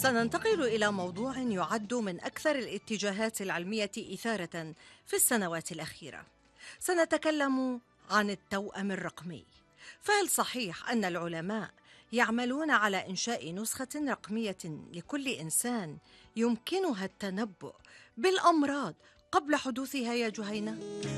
سننتقل إلى موضوع يعد من أكثر الاتجاهات العلمية إثارة في السنوات الأخيرة. سنتكلم عن التوأم الرقمي. فهل صحيح أن العلماء يعملون على إنشاء نسخة رقمية لكل إنسان يمكنها التنبؤ بالأمراض قبل حدوثها يا جهينة؟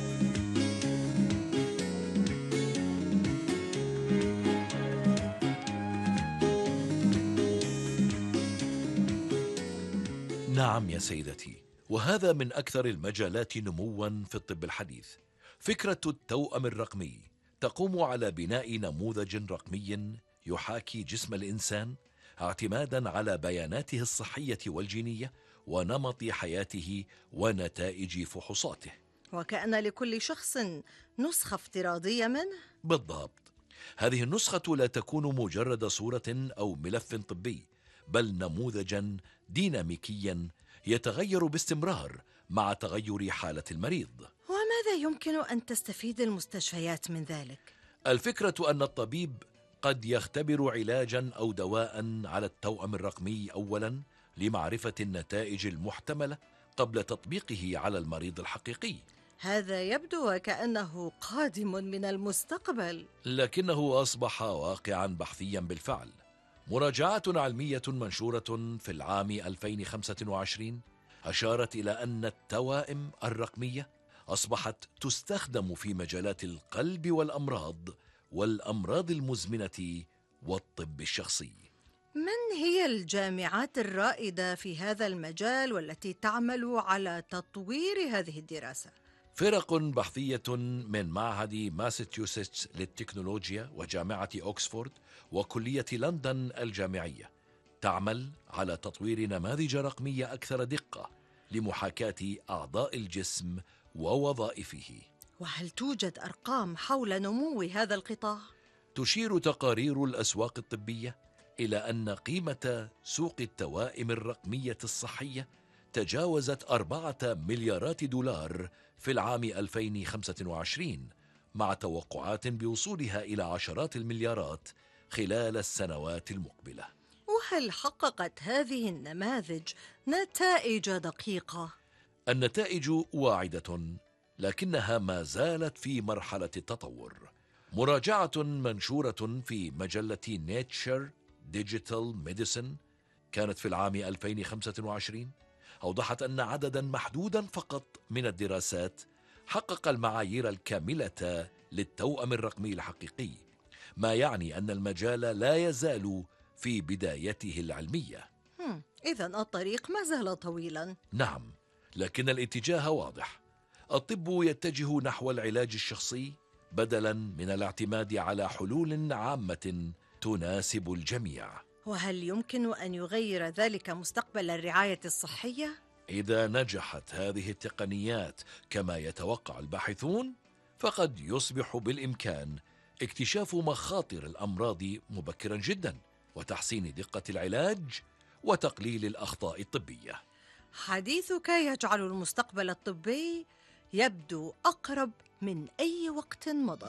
نعم يا سيدتي، وهذا من أكثر المجالات نمواً في الطب الحديث. فكرة التوأم الرقمي تقوم على بناء نموذج رقمي يحاكي جسم الإنسان اعتماداً على بياناته الصحية والجينية ونمط حياته ونتائج فحوصاته. وكأن لكل شخص نسخة افتراضية منه؟ بالضبط. هذه النسخة لا تكون مجرد صورة أو ملف طبي، بل نموذجا ديناميكيا يتغير باستمرار مع تغير حالة المريض. وماذا يمكن أن تستفيد المستشفيات من ذلك؟ الفكرة أن الطبيب قد يختبر علاجا أو دواء على التوأم الرقمي أولا لمعرفة النتائج المحتملة قبل تطبيقه على المريض الحقيقي. هذا يبدو وكأنه قادم من المستقبل. لكنه أصبح واقعا بحثيا بالفعل. مراجعات علمية منشورة في العام 2025 أشارت إلى أن التوائم الرقمية أصبحت تستخدم في مجالات القلب والأمراض المزمنة والطب الشخصي. من هي الجامعات الرائدة في هذا المجال والتي تعمل على تطوير هذه الدراسة؟ فرق بحثية من معهد ماساتشوستس للتكنولوجيا وجامعة أوكسفورد وكلية لندن الجامعية تعمل على تطوير نماذج رقمية أكثر دقة لمحاكاة أعضاء الجسم ووظائفه. وهل توجد أرقام حول نمو هذا القطاع؟ تشير تقارير الأسواق الطبية إلى أن قيمة سوق التوائم الرقمية الصحية تجاوزت 4 مليارات دولار في العام 2025، مع توقعات بوصولها إلى عشرات المليارات خلال السنوات المقبلة. وهل حققت هذه النماذج نتائج دقيقة؟ النتائج واعدة، لكنها ما زالت في مرحلة التطور. مراجعة منشورة في مجلة نيتشر ديجيتال ميديسن كانت في العام 2025 أوضحت أن عددا محدودا فقط من الدراسات حقق المعايير الكاملة للتوأم الرقمي الحقيقي، ما يعني أن المجال لا يزال في بدايته العلمية. إذن الطريق ما زال طويلا. نعم، لكن الاتجاه واضح. الطب يتجه نحو العلاج الشخصي بدلا من الاعتماد على حلول عامة تناسب الجميع. وهل يمكن أن يغير ذلك مستقبل الرعاية الصحية؟ إذا نجحت هذه التقنيات كما يتوقع الباحثون، فقد يصبح بالإمكان اكتشاف مخاطر الأمراض مبكرا جدا وتحسين دقة العلاج وتقليل الأخطاء الطبية. حديثك يجعل المستقبل الطبي يبدو أقرب من أي وقت مضى.